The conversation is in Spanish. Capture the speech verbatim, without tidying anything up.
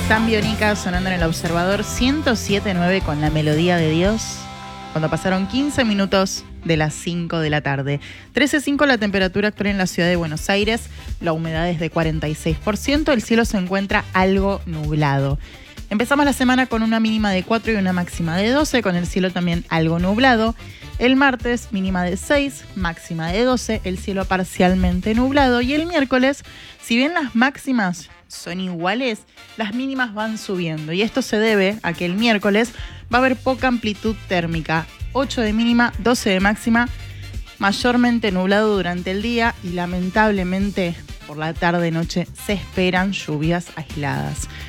Tan Bionica sonando en el observador ciento siete punto nueve con la melodía de Dios. Cuando pasaron quince minutos de las cinco de la tarde. trece punto cinco la temperatura actual en la ciudad de Buenos Aires. La humedad es de cuarenta y seis por ciento. El cielo se encuentra algo nublado. Empezamos la semana con una mínima de cuatro y una máxima de doce, con el cielo también algo nublado. El martes, mínima de seis, máxima de doce, el cielo parcialmente nublado. Y el miércoles, si bien las máximas son iguales, las mínimas van subiendo. Y esto se debe a que el miércoles va a haber poca amplitud térmica. ocho de mínima, doce de máxima, mayormente nublado durante el día y lamentablemente por la tarde-noche se esperan lluvias aisladas.